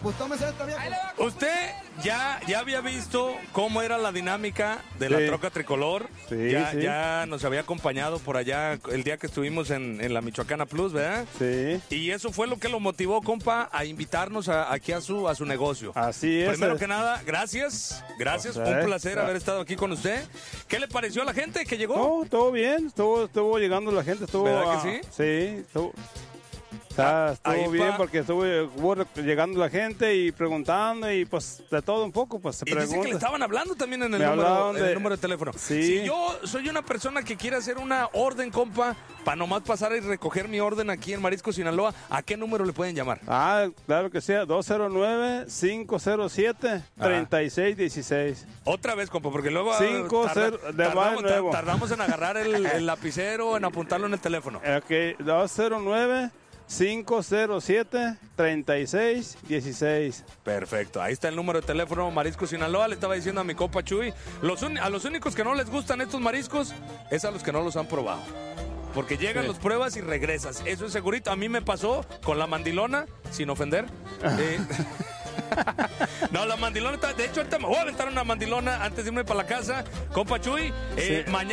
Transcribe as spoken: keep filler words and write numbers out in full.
Pues tómese esta, viejo. Usted ya, ya había visto cómo era la dinámica de la Sí. troca tricolor. Sí, ya, sí. ya nos había acompañado por allá el día que estuvimos en, en la Michoacana Plus, ¿verdad? Sí. Y eso fue lo que lo motivó, compa, a invitarnos a- aquí a su, a su negocio. Así es. Primero que nada, gracias. Gracias. O sea, Un placer ah. haber estado aquí con usted. ¿Qué le pareció a la gente que llegó? No, todo bien, estuvo, estuvo llegando la gente, estuvo... ¿Verdad que ah, sí? Sí, estuvo, está- estuvo ahí bien pa- porque estuvo estuvo llegando la gente y preguntando y pues de todo un poco, pues se Y dice que le pregunta. estaban hablando también en el, Me número, hablaron en el de- número de teléfono. Sí. Si yo soy una persona que quiere hacer una orden, compa, para nomás pasar y recoger mi orden aquí en Marisco, Sinaloa, ¿a qué número le pueden llamar? Ah, claro que sí, dos cero nueve, cinco cero siete, tres seis uno seis. Otra vez, compa, porque luego ah, Cinco, cero, de tardamos, va de nuevo. tardamos en agarrar el, el lapicero, en apuntarlo en el teléfono. Ok, dos cero nueve, cinco cero siete, tres seis uno seis. Perfecto, ahí está el número de teléfono Marisco Sinaloa. Le estaba diciendo a mi compa Chuy, los un- a los únicos que no les gustan estos mariscos es a los que no los han probado. Porque llegan, Sí. los pruebas y regresas. Eso es segurito. A mí me pasó con la mandilona, sin ofender. Eh, no, la mandilona, está- de hecho ahorita me voy a aventar una mandilona antes de irme para la casa. Compa Chuy, eh, Sí. mañana